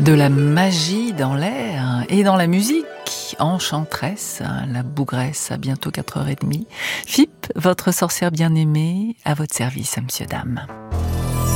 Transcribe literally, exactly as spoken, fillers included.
De la magie dans l'air et dans la musique. Enchanteresse, la bougresse à bientôt quatre heures trente. F I P, votre sorcière bien-aimée, à votre service, monsieur, dame.